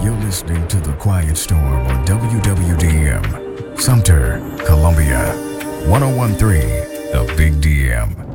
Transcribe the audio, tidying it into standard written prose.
You're listening to The Quiet Storm on WWDM, Sumter, Columbia. 1013, The Big DM.